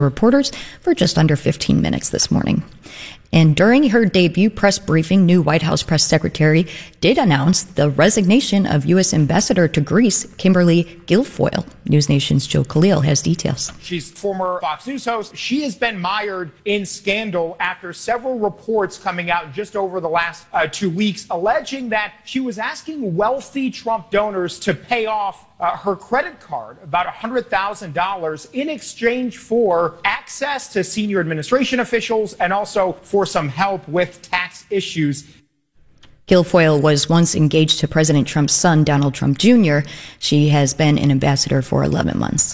reporters for just under 15 minutes this morning. And during her debut press briefing, new White House press secretary did announce the resignation of U.S. Ambassador to Greece, Kimberly Guilfoyle. News Nation's Joe Khalil has details. She's former Fox News host. She has been mired in scandal after several reports coming out just over the last 2 weeks alleging that she was asking wealthy Trump donors to pay off her credit card, about $100,000, in exchange for access to senior administration officials and also for some help with tax issues. Guilfoyle was once engaged to President Trump's son, Donald Trump Jr. She has been an ambassador for 11 months.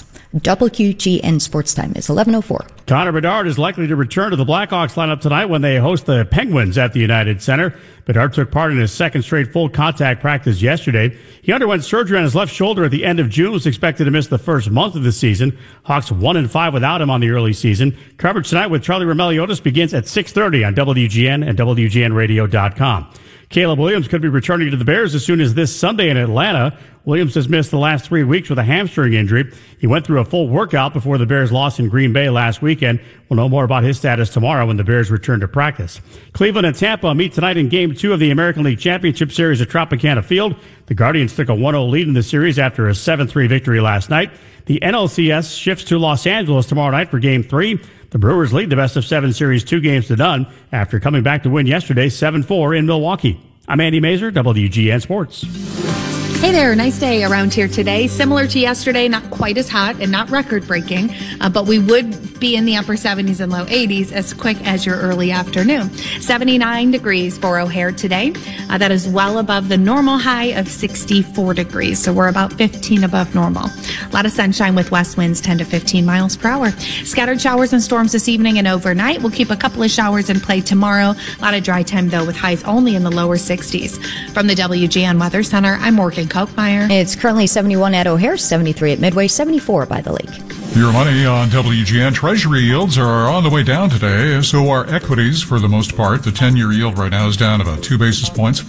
WQGN Sports Time is 11:04. Connor Bedard is likely to return to the Blackhawks lineup tonight when they host the Penguins at the United Center. Bedard took part in his second straight full contact practice yesterday. He underwent surgery on his left shoulder at the end of June, was expected to miss the first month of the season. Hawks 1-5 without him on the early season. Coverage tonight with Charlie Roumeliotis begins at 6:30 on WGN and WGNradio.com. Caleb Williams could be returning to the Bears as soon as this Sunday in Atlanta. Williams has missed the last 3 weeks with a hamstring injury. He went through a full workout before the Bears lost in Green Bay last weekend. We'll know more about his status tomorrow when the Bears return to practice. Cleveland and Tampa meet tonight in Game 2 of the American League Championship Series at Tropicana Field. The Guardians took a 1-0 lead in the series after a 7-3 victory last night. The NLCS shifts to Los Angeles tomorrow night for Game 3. The Brewers lead the best-of-7 series 2-0 after coming back to win yesterday 7-4 in Milwaukee. I'm Andy Mazur, WGN Sports. Hey there, nice day around here today. Similar to yesterday, not quite as hot and not record-breaking, but we would be in the upper 70s and low 80s as quick as your early afternoon. 79 degrees for O'Hare today. That is well above the normal high of 64 degrees, so we're about 15 above normal. A lot of sunshine with west winds 10 to 15 miles per hour. Scattered showers and storms this evening and overnight. We'll keep a couple of showers in play tomorrow. A lot of dry time, though, with highs only in the lower 60s. From the WGN Weather Center, I'm Morgan Kochmeyer. It's currently 71 at O'Hare, 73 at Midway, 74 by the lake. Your money on WGN. Treasury yields are on the way down today, so are equities for the most part. The 10-year yield right now is down about 2 basis points,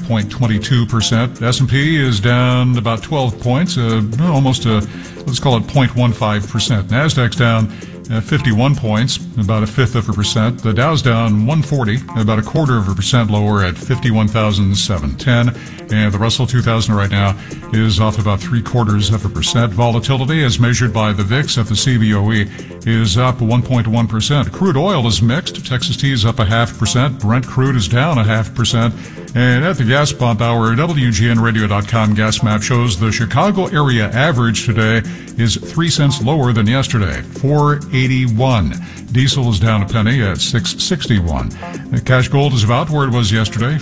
5.22%. S&P is down about 12 points, almost let's call it 0.15%. Nasdaq's down 51 points, about 0.1%. The Dow's down 140, about 0.25% lower at 51,710. And the Russell 2000 right now is off about 0.75%. Volatility, as measured by the VIX at the CBOE, is up 1.1%. Crude oil is mixed. Texas Tea is up 0.5%. Brent crude is down 0.5%. And at the gas pump, our WGNradio.com gas map shows the Chicago area average today is 3 cents lower than yesterday, $4.81. Diesel is down a penny at $6.61. Cash gold is about where it was yesterday,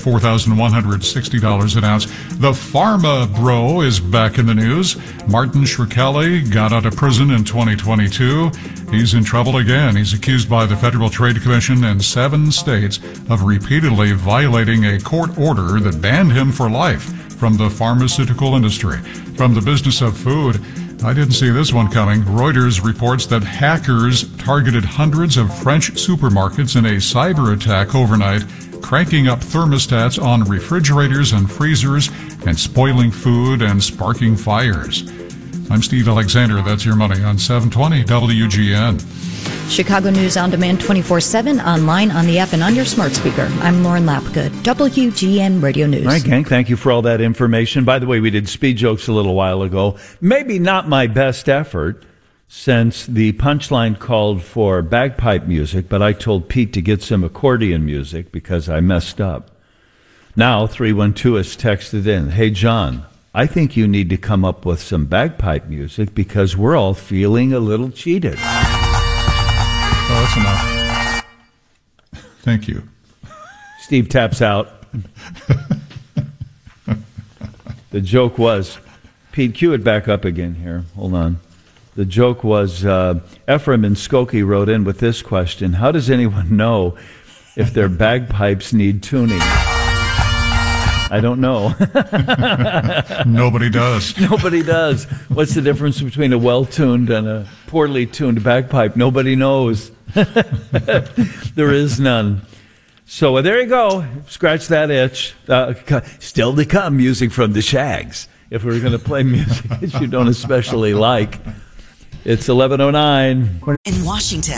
$4,160 an ounce. The Pharma Bro is back in the news. Martin Shkreli got out of prison in 2022. He's in trouble again. He's accused by the Federal Trade Commission and 7 states of repeatedly violating a court order that banned him for life from the pharmaceutical industry. From the business of food, I didn't see this one coming. Reuters reports that hackers targeted hundreds of French supermarkets in a cyber attack overnight, cranking up thermostats on refrigerators and freezers and spoiling food and sparking fires. I'm Steve Alexander. That's your money on 720 WGN. Chicago News on Demand 24/7, online, on the app, and on your smart speaker. I'm Lauren Lapgood, WGN Radio News. All right, gang, thank you for all that information. By the way, we did speed jokes a little while ago. Maybe not my best effort, since the punchline called for bagpipe music, but I told Pete to get some accordion music because I messed up. Now, 312 has texted in, "Hey, John, I think you need to come up with some bagpipe music because we're all feeling a little cheated." Oh, that's enough. Thank you. Steve taps out. The joke was, Pete, cue it back up again here. Hold on. The joke was, Ephraim in Skokie wrote in with this question: how does anyone know if their bagpipes need tuning? I don't know. Nobody does. Nobody does. What's the difference between a well-tuned and a poorly tuned bagpipe? Nobody knows. There is none. So there you go. Scratch that itch. Still to come, music from the Shags. If we're going to play music that you don't especially like. It's 11:09. In Washington.